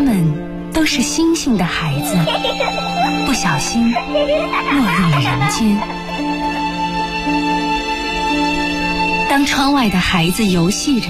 们都是星星的孩子，不小心落入了人间。当窗外的孩子游戏着，